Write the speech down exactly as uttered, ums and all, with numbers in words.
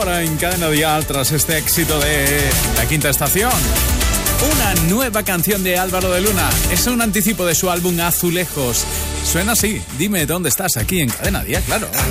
ahora en Cadena Dial tras este éxito de La Quinta Estación. Una nueva canción de Álvaro de Luna. Es un anticipo de su álbum Azulejos. Suena así. Dime dónde estás, aquí en Cadena Dial, claro.